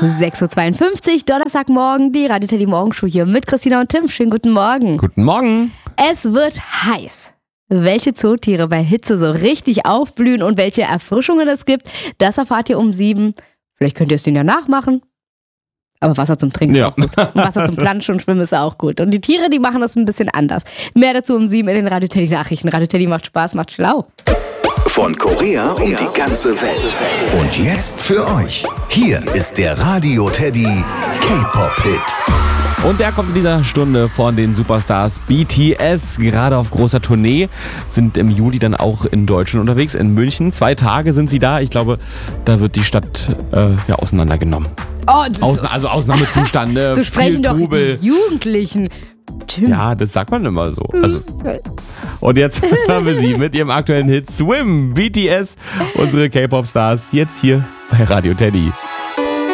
6.52 Uhr, Donnerstagmorgen, die Radio Teddy Morgenshow hier mit Christina und Tim. Schönen guten Morgen. Guten Morgen. Es wird heiß. Welche Zootiere bei Hitze so richtig aufblühen und welche Erfrischungen es gibt, das erfahrt ihr um 7. Vielleicht könnt ihr es denen ja nachmachen. Aber Wasser zum Trinken ist auch gut. Und Wasser zum Planschen und Schwimmen ist auch gut. Und die Tiere, die machen das ein bisschen anders. Mehr dazu um 7 in den Radio Teddy Nachrichten. Radio Teddy macht Spaß, macht schlau. Von Korea um die ganze Welt. Und jetzt für euch. Hier ist der Radio Teddy K-Pop-Hit. Und der kommt in dieser Stunde von den Superstars BTS. Gerade auf großer Tournee, sind im Juli dann auch in Deutschland unterwegs, in München. 2 Tage sind sie da. Ich glaube, da wird die Stadt auseinandergenommen. Oh, Also Ausnahmezustand, ne? So sprechen Viel doch Trubel. die Jugendlichen. Tim. Ja, das sagt man immer so. Und jetzt haben wir sie mit ihrem aktuellen Hit Swim, BTS, unsere K-Pop-Stars, jetzt hier bei Radio Teddy.